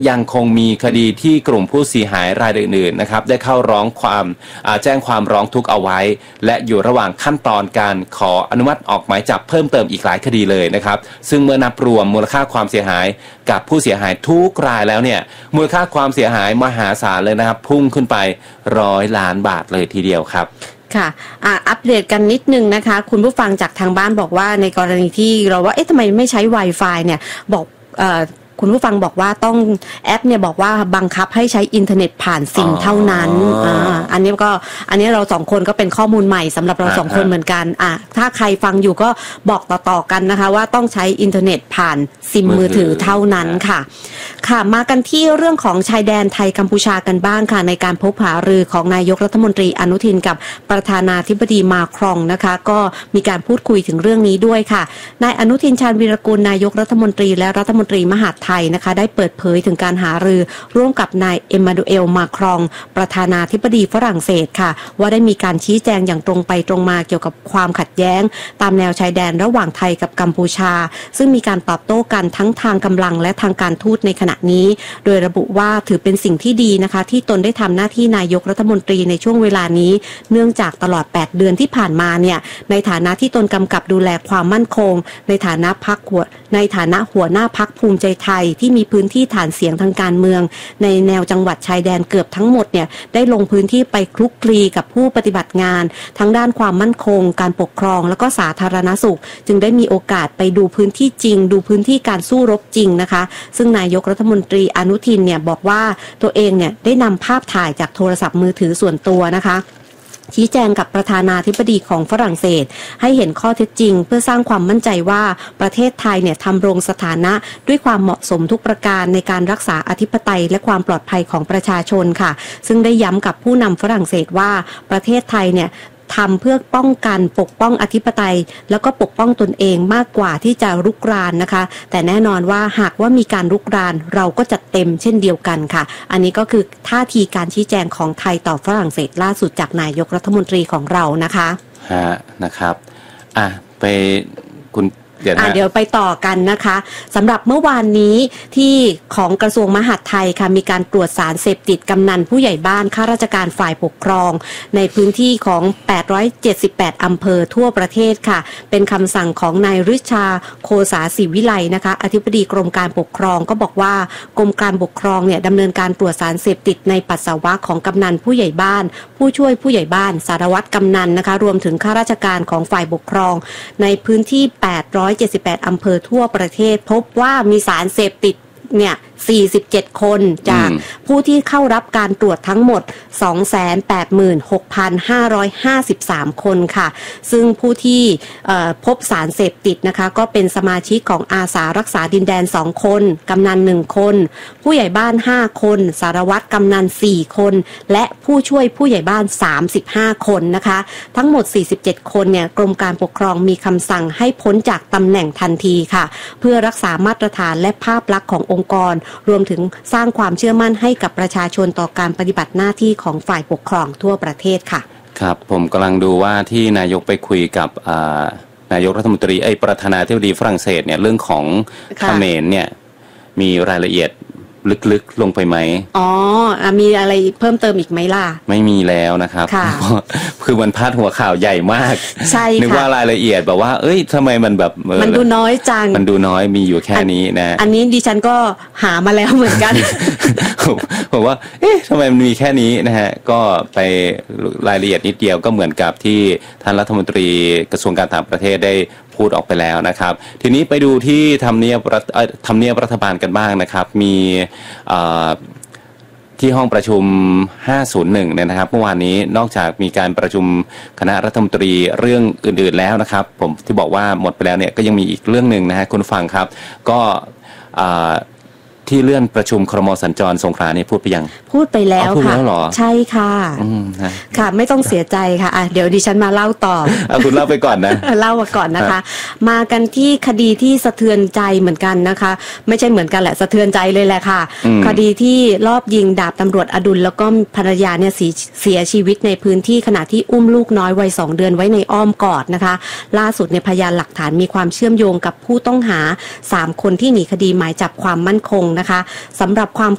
ยังคงมีคดีที่กลุ่มผู้เสียหายรายอื่นๆนะครับได้เข้าร้องแจ้งความร้องทุกข์เอาไว้และอยู่ระหว่างขั้นตอนการขออนุมัติออกหมายจับเพิ่มเติมอีกหลายคดีเลยนะครับซึ่งเมื่อนับรวมมูลค่าความเสียหายกับผู้เสียหายทุกรายแล้วเนี่ยมูลค่าความเสียหายมหาศาลเลยนะครับพุ่งขึ้นไป100 ล้านบาทเลยทีเดียวครับค่ะอัปเดตกันนิดนึงนะคะคุณผู้ฟังจากทางบ้านบอกว่าในกรณีที่เราว่าทำไมไม่ใช้ Wi-Fi เนี่ยบอกคุณผู้ฟังบอกว่าต้องแอปเนี่ยบอกว่าบังคับให้ใช้อินเทอร์เน็ตผ่านซิมเท่านั้นอันนี้เราสองคนก็เป็นข้อมูลใหม่สำหรับเราสองคนเหมือนกันถ้าใครฟังอยู่ก็บอกต่อๆกันนะคะว่าต้องใช้อินเทอร์เน็ตผ่านซิมมือถือเท่านั้นค่ะมากันที่เรื่องของชายแดนไทยกัมพูชากันบ้างค่ะในการพบหารือของนายกรัฐมนตรีอนุทินกับประธานาธิบดีมาครองนะคะก็มีการพูดคุยถึงเรื่องนี้ด้วยค่ะนายอนุทินชาญวีรกูลนายกรัฐมนตรีและรัฐมนตรีมหาดไทยนะคะได้เปิดเผยถึงการหารือร่วมกับนายเอ็มมานูเอลมาครองประธานาธิบดีฝรั่งเศสค่ะว่าได้มีการชี้แจงอย่างตรงไปตรงมาเกี่ยวกับความขัดแย้งตามแนวชายแดนระหว่างไทยกับกัมพูชาซึ่งมีการตอบโต้กันทั้งทางกำลังและทางการทูตในขณะนี้โดยระบุว่าถือเป็นสิ่งที่ดีนะคะที่ตนได้ทำหน้าที่นายกรัฐมนตรีในช่วงเวลานี้เนื่องจากตลอด8เดือนที่ผ่านมาเนี่ยในฐานะที่ตนกำกับดูแลความมั่นคงในฐานะหัวหน้าพรรคภูมิใจไทยที่มีพื้นที่ฐานเสียงทางการเมืองในแนวจังหวัดชายแดนเกือบทั้งหมดเนี่ยได้ลงพื้นที่ไปคลุกคลีกับผู้ปฏิบัติงานทั้งด้านความมั่นคงการปกครองแล้วก็สาธารณสุขจึงได้มีโอกาสไปดูพื้นที่จริงดูพื้นที่การสู้รบจริงนะคะซึ่งนายกรัฐมนตรีอนุทินเนี่ยบอกว่าตัวเองเนี่ยได้นำภาพถ่ายจากโทรศัพท์มือถือส่วนตัวนะคะชี้แจงกับประธานาธิบดีของฝรั่งเศสให้เห็นข้อเท็จจริงเพื่อสร้างความมั่นใจว่าประเทศไทยเนี่ยทำรงสถานะด้วยความเหมาะสมทุกประการในการรักษาอธิปไตยและความปลอดภัยของประชาชนค่ะซึ่งได้ย้ำกับผู้นำฝรั่งเศสว่าประเทศไทยเนี่ยทำเพื่อป้องกันปกป้องอธิปไตยแล้วก็ปกป้องตนเองมากกว่าที่จะรุกรานนะคะแต่แน่นอนว่าหากว่ามีการรุกรานเราก็จัดเต็มเช่นเดียวกันค่ะอันนี้ก็คือท่าทีการชี้แจงของไทยต่อฝรั่งเศสล่าสุดจากนายกรัฐมนตรีของเรานะคะนะครับไปคุณเดี๋ยวไปต่อกันนะคะสำหรับเมื่อวานนี้ที่ของกระทรวงมหาดไทยค่ะมีการตรวจสารเสพติดกำนันผู้ใหญ่บ้านข้าราชการฝ่ายปกครองในพื้นที่ของ878อำเภอทั่วประเทศค่ะเป็นคำสั่งของนายฤชาโคสาศิวิไลนะคะอธิบดีกรมการปกครองก็บอกว่ากรมการปกครองเนี่ยดำเนินการตรวจสารเสพติดในปัสสาวะของกำนันผู้ใหญ่บ้านผู้ช่วยผู้ใหญ่บ้านสารวัตรกำนันนะคะรวมถึงข้าราชการของฝ่ายปกครองในพื้นที่878อำเภอทั่วประเทศพบว่ามีสารเสพติดเนี่ย47 คนจากผู้ที่เข้ารับการตรวจทั้งหมด 286,553 คนค่ะซึ่งผู้ที่พบสารเสพติดนะคะก็เป็นสมาชิกของอาสารักษาดินแดน2คนกำนัน1คนผู้ใหญ่บ้าน5คนสารวัตรกำนัน4คนและผู้ช่วยผู้ใหญ่บ้าน35คนนะคะทั้งหมด47คนเนี่ยกรมการปกครองมีคำสั่งให้พ้นจากตำแหน่งทันทีค่ะเพื่อรักษามาตรฐานและภาพลักษณ์ขององค์กรรวมถึงสร้างความเชื่อมั่นให้กับประชาชนต่อการปฏิบัติหน้าที่ของฝ่ายปกครองทั่วประเทศค่ะครับผมกำลังดูว่าที่นายกไปคุยกับนายกรัฐมนตรีประธานาธิบดีฝรั่งเศสเนี่ยเรื่องของเขมรเนี่ยมีรายละเอียดลึกๆลงไปไหมมีอะไรเพิ่มเติมอีกไหมล่ะไม่มีแล้วนะครับคือมันพาดหัวข่าวใหญ่มากใช่ค่ะนึกว่ารายละเอียดแบบว่าทำไมมันแบบมันดูน้อยจังมันดูน้อยมีอยู่แค่นี้นะอันนี้ดิฉันก็หามาแล้วเหมือนกันผมว่าทำไมมันมีแค่นี้นะฮะก็ไปรายละเอียดนิดเดียวก็เหมือนกับที่ท่านรัฐมนตรีกระทรวงการต่างประเทศได้พูดออกไปแล้วนะครับทีนี้ไปดูที่ทำเนียบรัฐบาลกันบ้างนะครับมีที่ห้องประชุม501เนี่ยนะครับเมื่อวานนี้นอกจากมีการประชุมคณะรัฐมนตรีเรื่องอื่นๆแล้วนะครับผมที่บอกว่าหมดไปแล้วเนี่ยก็ยังมีอีกเรื่องนึงนะฮะคุณฟังครับก็ที่เลื่อนประชุมครม.สัญจรสงขลานี่พูดไปยังพูดไปแล้วค่ะใช่ค่ะค่ะไม่ต้องเสียใจค่ะเดี๋ยวดิฉันมาเล่าต่อคุณเล่าไปก่อนนะเล่าก่อนนะคะมากันที่คดีที่สะเทือนใจเหมือนกันนะคะไม่ใช่เหมือนกันแหละสะเทือนใจเลยแหละค่ะคดีที่รอบยิงดาบตำรวจอดุลแล้วก็ภรรยาเนี่ยเสียชีวิตในพื้นที่ขณะที่อุ้มลูกน้อยวัย2 เดือนไว้ในอ้อมกอดนะคะล่าสุดในพยานหลักฐานมีความเชื่อมโยงกับผู้ต้องหา3 คนที่หนีคดีหมายจับความมั่นคงนะคะสำหรับความ